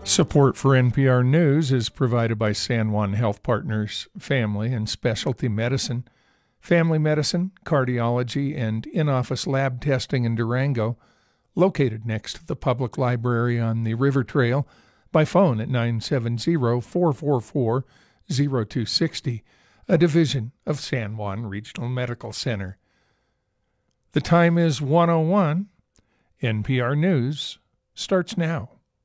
Support for NPR News is provided by San Juan Health Partners Family and Specialty Medicine, Family Medicine, Cardiology, and in-office lab testing in Durango, located next to the public library on the River Trail, by phone at 970-444-0260, a division of San Juan Regional Medical Center. The time is 1:01. NPR News starts now.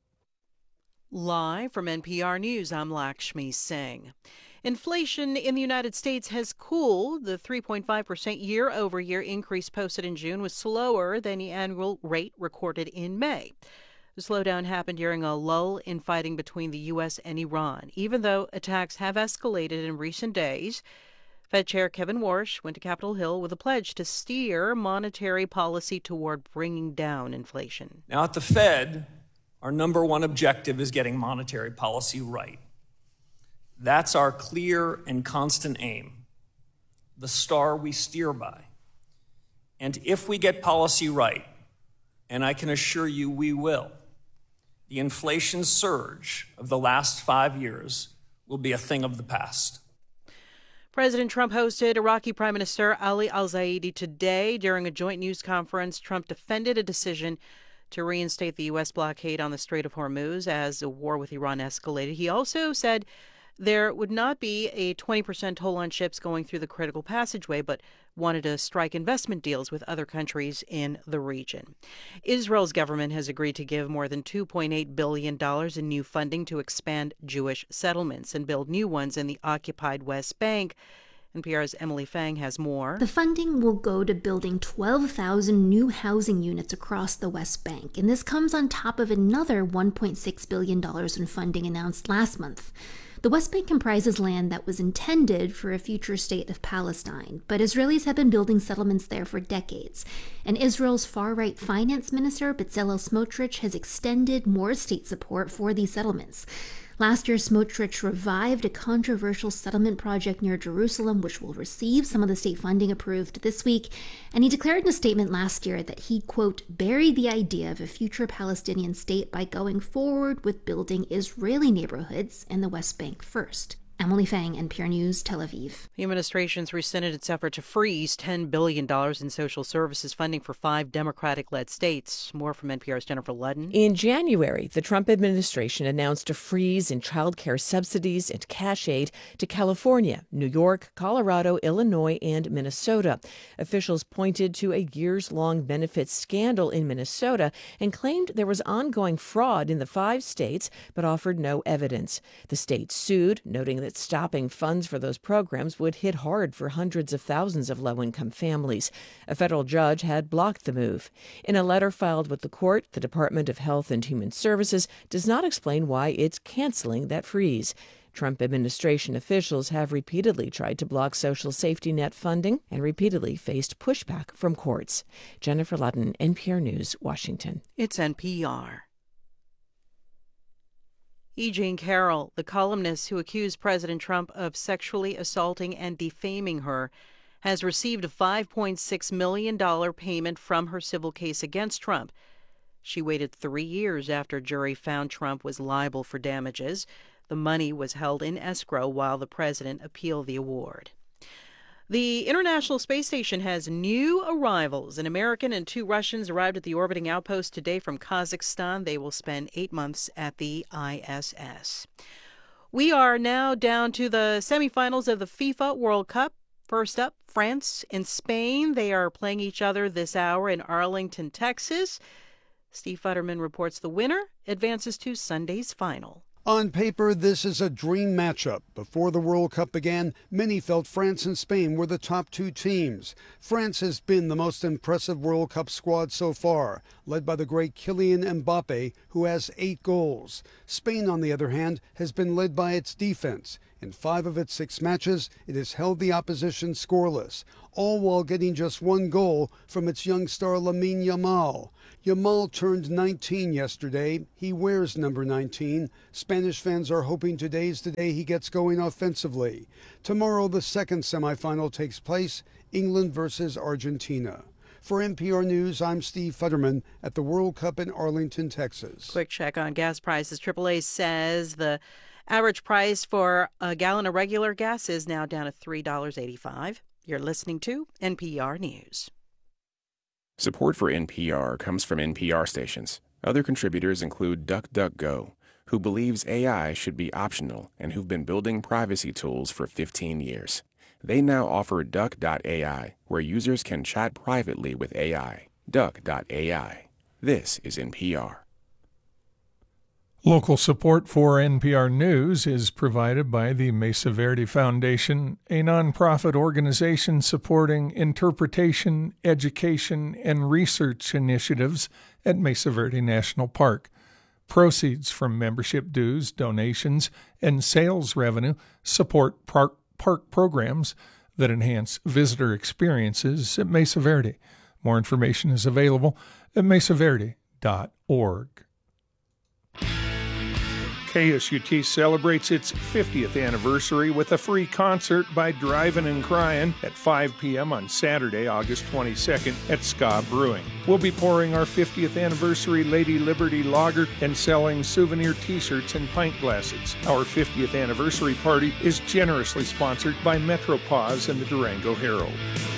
Live from NPR News, I'm Lakshmi Singh. Inflation in the United States has cooled. The 3.5% year-over-year increase posted in June was slower than the annual rate recorded in May. The slowdown happened during a lull in fighting between the U.S. and Iran. Even though attacks have escalated in recent days, Fed Chair Kevin Warsh went to Capitol Hill with a pledge to steer monetary policy toward bringing down inflation. Now, at the Fed, our number one objective is getting monetary policy right. That's our clear and constant aim, the star we steer by. And if we get policy right, and I can assure you we will, the inflation surge of the last 5 years will be a thing of the past. President Trump hosted Iraqi Prime Minister Ali al-Zaidi today. During a joint news conference, Trump defended a decision to reinstate the U.S. blockade on the Strait of Hormuz as the war with Iran escalated. He also said there would not be a 20% toll on ships going through the critical passageway, but wanted to strike investment deals with other countries in the region. Israel's government has agreed to give more than $2.8 billion in new funding to expand Jewish settlements and build new ones in the occupied West Bank. NPR's Emily Fang has more. The funding will go to building 12,000 new housing units across the West Bank, and this comes on top of another $1.6 billion in funding announced last month. The West Bank comprises land that was intended for a future state of Palestine, but Israelis have been building settlements there for decades, and Israel's far-right finance minister, Bezalel Smotrich, has extended more state support for these settlements. Last year, Smotrich revived a controversial settlement project near Jerusalem, which will receive some of the state funding approved this week. And he declared in a statement last year that he, quote, buried the idea of a future Palestinian state by going forward with building Israeli neighborhoods in the West Bank first. Emily Fang, NPR News, Tel Aviv. The administration's rescinded its effort to freeze $10 billion in social services funding for 5 Democratic-led states. More from NPR's Jennifer Ludden. In January, the Trump administration announced a freeze in child care subsidies and cash aid to California, New York, Colorado, Illinois, and Minnesota. Officials pointed to a years-long benefits scandal in Minnesota and claimed there was ongoing fraud in the 5 states, but offered no evidence. The state sued, noting that stopping funds for those programs would hit hard for hundreds of thousands of low-income families. A federal judge had blocked the move. In a letter filed with the court, the Department of Health and Human Services does not explain why it's canceling that freeze. Trump administration officials have repeatedly tried to block social safety net funding and repeatedly faced pushback from courts. Jennifer Ludden, NPR News, Washington. It's NPR. E. Jean Carroll, the columnist who accused President Trump of sexually assaulting and defaming her, has received a $5.6 million payment from her civil case against Trump. She waited 3 years after a jury found Trump was liable for damages. The money was held in escrow while the president appealed the award. The International Space Station has new arrivals. An American and 2 Russians arrived at the orbiting outpost today from Kazakhstan. They will spend 8 months at the ISS. We are now down to the semifinals of the FIFA World Cup. First up, France and Spain. They are playing each other this hour in Arlington, Texas. Steve Futterman reports the winner advances to Sunday's final. On paper, this is a dream matchup. Before the World Cup began, many felt France and Spain were the top 2 teams. France has been the most impressive World Cup squad so far, led by the great Kylian Mbappe, who has 8 goals. Spain, on the other hand, has been led by its defense. In 5 of its 6 matches, it has held the opposition scoreless, all while getting just 1 goal from its young star Lamine Yamal. Yamal turned 19 yesterday. He wears number 19. Spanish fans are hoping today's the day he gets going offensively. Tomorrow, the second semifinal takes place, England versus Argentina. For NPR News, I'm Steve Futterman at the World Cup in Arlington, Texas. Quick check on gas prices. AAA says the average price for a gallon of regular gas is now down to $3.85. You're listening to NPR News. Support for NPR comes from NPR stations. Other contributors include DuckDuckGo, who believes AI should be optional and who've been building privacy tools for 15 years. They now offer Duck.ai, where users can chat privately with AI. Duck.ai. This is NPR. Local support for NPR News is provided by the Mesa Verde Foundation, a nonprofit organization supporting interpretation, education, and research initiatives at Mesa Verde National Park. Proceeds from membership dues, donations, and sales revenue support park programs that enhance visitor experiences at Mesa Verde. More information is available at mesaverde.org. KSUT celebrates its 50th anniversary with a free concert by Drivin' and Cryin' at 5 p.m. on Saturday, August 22nd at Ska Brewing. We'll be pouring our 50th anniversary Lady Liberty Lager and selling souvenir t-shirts and pint glasses. Our 50th anniversary party is generously sponsored by Metropause and the Durango Herald.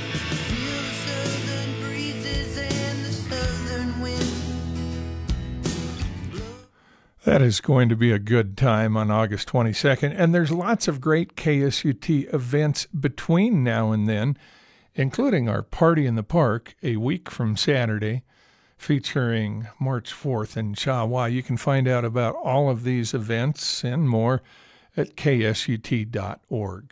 That is going to be a good time on August 22nd, and there's lots of great KSUT events between now and then, including our Party in the Park a week from Saturday, featuring March 4th in Chawa. You can find out about all of these events and more at ksut.org.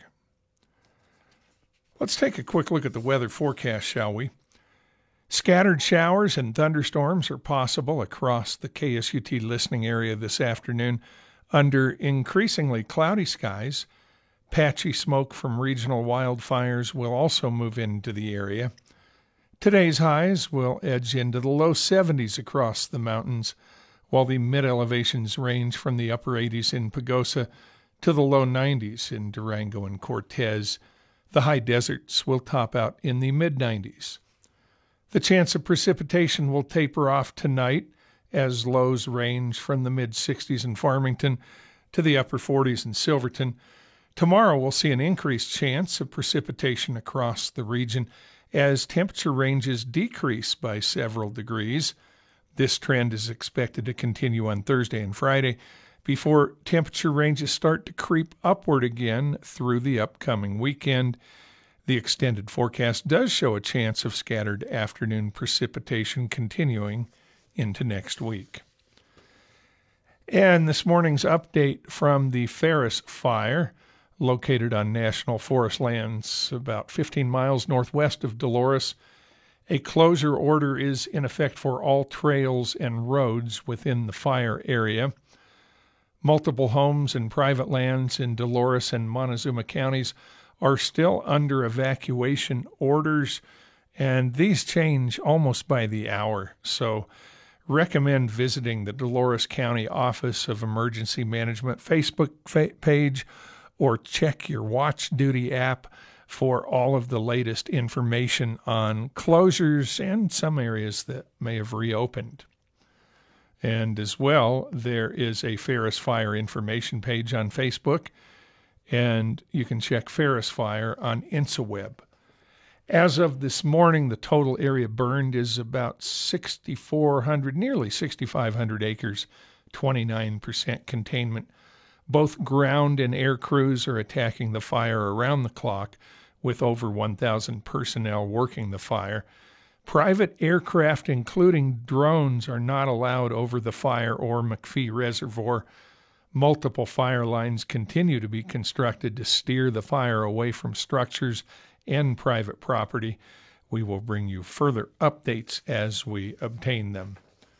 Let's take a quick look at the weather forecast, shall we? Scattered showers and thunderstorms are possible across the KSUT listening area this afternoon under increasingly cloudy skies. Patchy smoke from regional wildfires will also move into the area. Today's highs will edge into the low 70s across the mountains, while the mid-elevations range from the upper 80s in Pagosa to the low 90s in Durango and Cortez. The high deserts will top out in the mid-90s. The chance of precipitation will taper off tonight as lows range from the mid-60s in Farmington to the upper 40s in Silverton. Tomorrow we'll see an increased chance of precipitation across the region as temperature ranges decrease by several degrees. This trend is expected to continue on Thursday and Friday before temperature ranges start to creep upward again through the upcoming weekend. The extended forecast does show a chance of scattered afternoon precipitation continuing into next week. And this morning's update from the Ferris Fire, located on National Forest lands about 15 miles northwest of Dolores. A closure order is in effect for all trails and roads within the fire area. Multiple homes and private lands in Dolores and Montezuma counties are still under evacuation orders, and these change almost by the hour. So recommend visiting the Dolores County Office of Emergency Management Facebook page or check your Watch Duty app for all of the latest information on closures and some areas that may have reopened. And as well, there is a Ferris Fire information page on Facebook, and you can check Ferris Fire on InsaWeb. As of this morning, the total area burned is about 6,400, nearly 6,500 acres, 29% containment. Both ground and air crews are attacking the fire around the clock, with over 1,000 personnel working the fire. Private aircraft, including drones, are not allowed over the fire or McPhee Reservoir. Multiple fire lines continue to be constructed to steer the fire away from structures and private property. We will bring you further updates as we obtain them.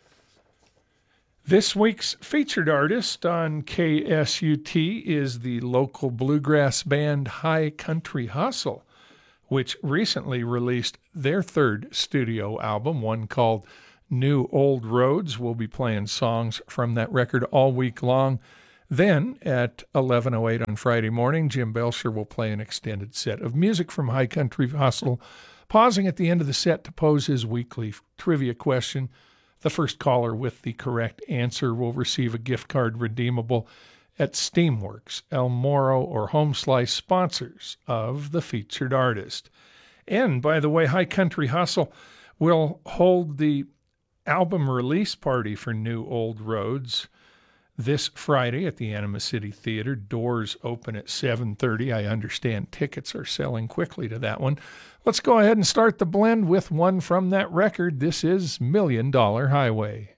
This week's featured artist on KSUT is the local bluegrass band High Country Hustle, which recently released their third studio album, one called New Old Roads. We'll be playing songs from that record all week long. Then at 11:08 on Friday morning, Jim Belcher will play an extended set of music from High Country Hustle pausing at the end of the set to pose his weekly trivia question. The first caller with the correct answer will receive a gift card redeemable at Steamworks, El Moro, or Home Slice, sponsors of the featured artist. And, by the way, High Country Hustle will hold the album release party for New Old Roads this Friday at the Anima City Theater. Doors open at 7:30. I understand tickets are selling quickly to that one. Let's go ahead and start the blend with one from that record. This is $1 Million Highway.